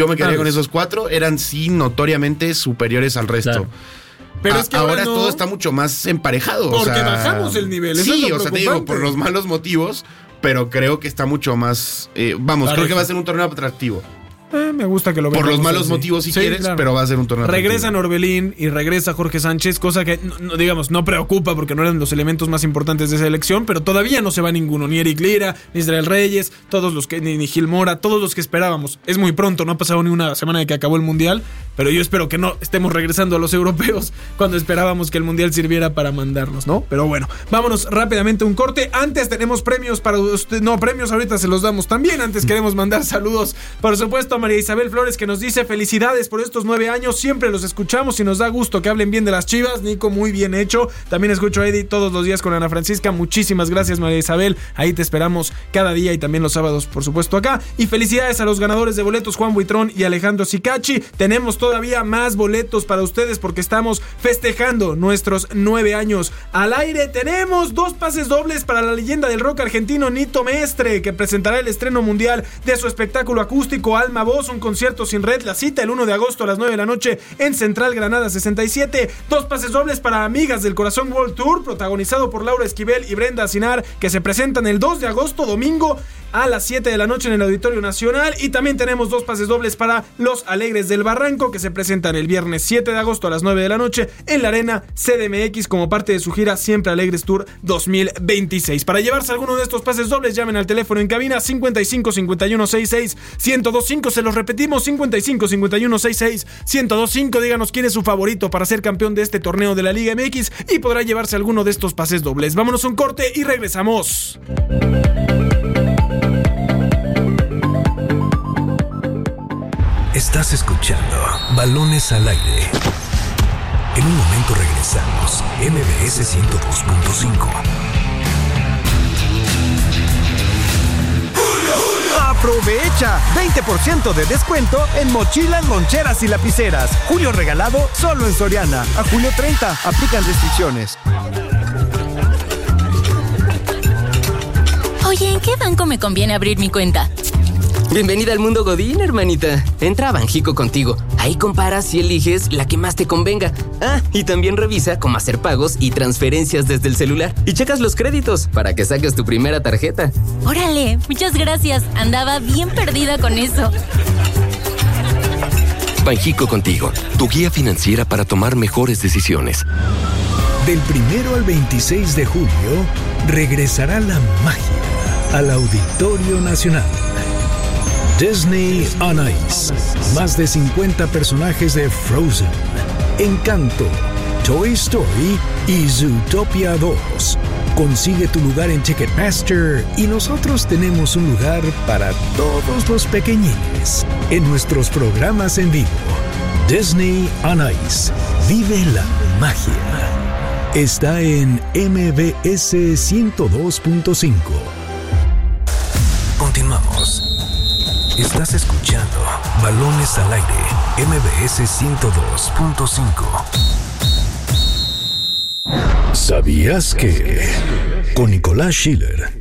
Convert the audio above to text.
Yo me quedé con esos 4, eran sí notoriamente superiores al resto. Claro. Pero es que ahora todo está mucho más emparejado. Porque bajamos el nivel. Sí, o sea, te digo, por los malos motivos, pero creo que está mucho más... creo que va a ser un torneo atractivo. Me gusta que lo vean. Por los malos motivos si quieres, claro. Pero va a ser un torneo Regresa Orbelín y regresa Jorge Sánchez, cosa que, no preocupa porque no eran los elementos más importantes de esa elección, pero todavía no se va ninguno, ni Eric Lira, ni Israel Reyes, todos los que, ni Gil Mora, todos los que esperábamos. Es muy pronto, no ha pasado ni una semana de que acabó el Mundial, pero yo espero que no estemos regresando a los europeos cuando esperábamos que el Mundial sirviera para mandarnos, ¿no? Pero bueno, vámonos rápidamente a un corte. Antes tenemos premios para usted, premios ahorita se los damos también. Antes queremos mandar saludos, por supuesto, María Isabel Flores, que nos dice: felicidades por estos 9 años, siempre los escuchamos y nos da gusto que hablen bien de las Chivas. Nico, muy bien hecho. También escucho a Eddie todos los días con Ana Francisca. Muchísimas gracias, María Isabel, ahí te esperamos cada día y también los sábados, por supuesto, acá. Y felicidades a los ganadores de boletos, Juan Buitrón y Alejandro Sicachi. Tenemos todavía más boletos para ustedes porque estamos festejando nuestros 9 años al aire. Tenemos 2 pases dobles para la leyenda del rock argentino Nito Mestre, que presentará el estreno mundial de su espectáculo acústico Alma Voz, un concierto sin red. La cita el 1 de agosto a las 9 de la noche en Central Granada 67. 2 pases dobles para Amigas del Corazón World Tour, protagonizado por Laura Esquivel y Brenda Asinar, que se presentan el 2 de agosto, domingo, a las 7 de la noche en el Auditorio Nacional. Y también tenemos 2 pases dobles para Los Alegres del Barranco, que se presentan el viernes 7 de agosto a las 9 de la noche en la Arena CDMX como parte de su gira Siempre Alegres Tour 2026. Para llevarse alguno de estos pases dobles, llamen al teléfono en cabina 55 51 66 1025. Se los repetimos, 55 51 66 1025. Díganos quién es su favorito para ser campeón de este torneo de la Liga MX y podrá llevarse alguno de estos pases dobles. Vámonos a un corte y regresamos. Estás escuchando Balones al Aire. En un momento regresamos. MBS 102.5. Aprovecha 20% de descuento en mochilas, loncheras y lapiceras. Julio regalado solo en Soriana. A julio 30. Aplican restricciones. Oye, ¿en qué banco me conviene abrir mi cuenta? Bienvenida al mundo Godín, hermanita. Entra a Banjico Contigo. Ahí comparas y eliges la que más te convenga. Y también revisa cómo hacer pagos y transferencias desde el celular. Y checas los créditos para que saques tu primera tarjeta. Órale, muchas gracias. Andaba bien perdida con eso. Banjico Contigo, tu guía financiera para tomar mejores decisiones. Del 1 al 26 de julio, regresará la magia al Auditorio Nacional. Disney on Ice. Más de 50 personajes de Frozen, Encanto, Toy Story y Zootopia 2. Consigue tu lugar en Ticketmaster y nosotros tenemos un lugar para todos los pequeñines en nuestros programas en vivo. Disney on Ice. Vive la magia. Está en MBS 102.5. Continuamos. Estás escuchando Balones al Aire, MBS 102.5. ¿Sabías que? Con Nicolás Schiller